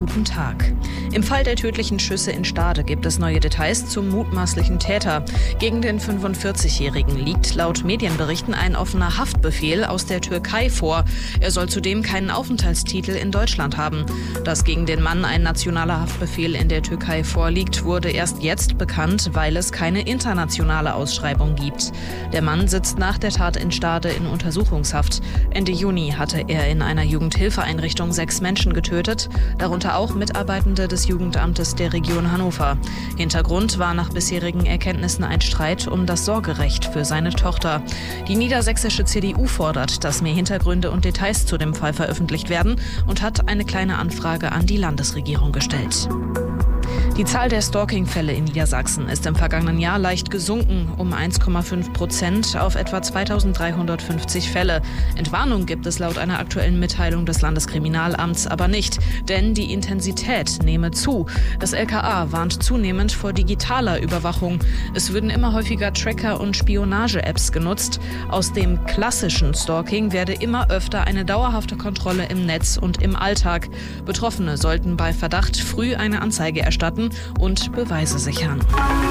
guten Tag. Im Fall der tödlichen Schüsse in Stade gibt es neue Details zum mutmaßlichen Täter. Gegen den 45-Jährigen liegt laut Medienberichten ein offener Haftbefehl aus der Türkei vor. Er soll zudem keinen Aufenthaltstitel in Deutschland haben. Dass gegen den Mann ein nationaler Haftbefehl in der Türkei vorliegt, wurde erst jetzt bekannt, weil es keine internationale Ausschreibung gibt. Der Mann sitzt nach der Tat in Stade in Untersuchungshaft. Ende Juni hatte er in einer Jugendhilfeeinrichtung 6 Menschen getötet, darunter auch Mitarbeitende des Jugendamtes der Region Hannover. Hintergrund war nach bisherigen Erkenntnissen ein Streit um das Sorgerecht für seine Tochter. Die niedersächsische CDU fordert, dass mehr Hintergründe und Details zu dem Fall veröffentlicht werden und hat eine kleine Anfrage an die Landesregierung gestellt. Die Zahl der Stalking-Fälle in Niedersachsen ist im vergangenen Jahr leicht gesunken, um 1,5% auf etwa 2.350 Fälle. Entwarnung gibt es laut einer aktuellen Mitteilung des Landeskriminalamts aber nicht, denn die Intensität nehme zu. Das LKA warnt zunehmend vor digitaler Überwachung. Es würden immer häufiger Tracker und Spionage-Apps genutzt. Aus dem klassischen Stalking werde immer öfter eine dauerhafte Kontrolle im Netz und im Alltag. Betroffene sollten bei Verdacht früh eine Anzeige erstatten und Beweise sichern.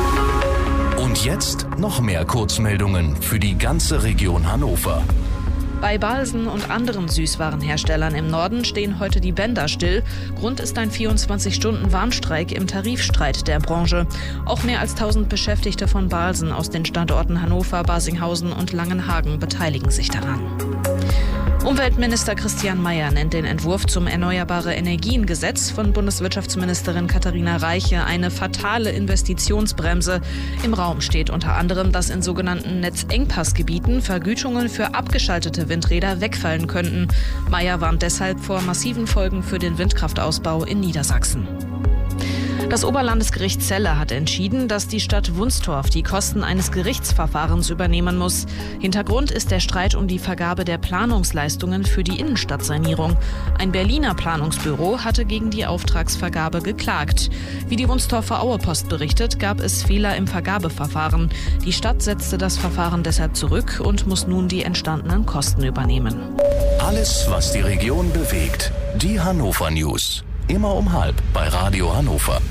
Und jetzt noch mehr Kurzmeldungen für die ganze Region Hannover. Bei Balsen und anderen Süßwarenherstellern im Norden stehen heute die Bänder still. Grund ist ein 24-Stunden-Warnstreik im Tarifstreit der Branche. Auch mehr als 1000 Beschäftigte von Balsen aus den Standorten Hannover, Barsinghausen und Langenhagen beteiligen sich daran. Umweltminister Christian Mayer nennt den Entwurf zum Erneuerbare-Energien-Gesetz von Bundeswirtschaftsministerin Katharina Reiche eine fatale Investitionsbremse. Im Raum steht unter anderem, dass in sogenannten Netzengpassgebieten Vergütungen für abgeschaltete Windräder wegfallen könnten. Mayer warnt deshalb vor massiven Folgen für den Windkraftausbau in Niedersachsen. Das Oberlandesgericht Celle hat entschieden, dass die Stadt Wunstorf die Kosten eines Gerichtsverfahrens übernehmen muss. Hintergrund ist der Streit um die Vergabe der Planungsleistungen für die Innenstadtsanierung. Ein Berliner Planungsbüro hatte gegen die Auftragsvergabe geklagt. Wie die Wunstorfer Auepost berichtet, gab es Fehler im Vergabeverfahren. Die Stadt setzte das Verfahren deshalb zurück und muss nun die entstandenen Kosten übernehmen. Alles, was die Region bewegt. Die Hannover News. Immer um 12:30 bei Radio Hannover.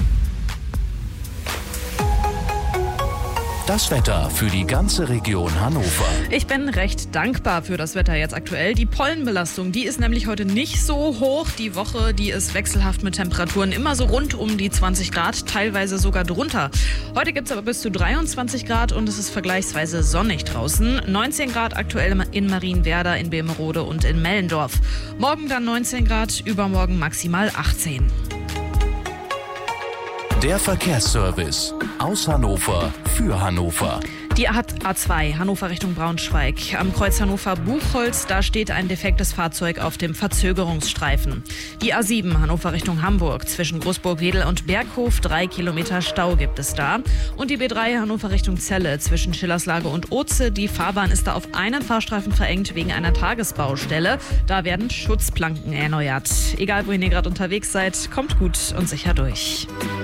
Das Wetter für die ganze Region Hannover. Ich bin recht dankbar für das Wetter jetzt aktuell. Die Pollenbelastung, die ist nämlich heute nicht so hoch. Die Woche, die ist wechselhaft mit Temperaturen immer so rund um die 20 Grad, teilweise sogar drunter. Heute gibt es aber bis zu 23 Grad und es ist vergleichsweise sonnig draußen. 19 Grad aktuell in Marienwerder, in Bemerode und in Mellendorf. Morgen dann 19 Grad, übermorgen maximal 18. Der Verkehrsservice aus Hannover für Hannover. Die A2 Hannover Richtung Braunschweig. Am Kreuz Hannover-Buchholz, da steht ein defektes Fahrzeug auf dem Verzögerungsstreifen. Die A7 Hannover Richtung Hamburg. Zwischen Großburg-Wedel und Berghof 3 Kilometer Stau gibt es da. Und die B3 Hannover Richtung Celle. Zwischen Schillerslage und Oze. Die Fahrbahn ist da auf einen Fahrstreifen verengt wegen einer Tagesbaustelle. Da werden Schutzplanken erneuert. Egal wohin ihr gerade unterwegs seid, kommt gut und sicher durch.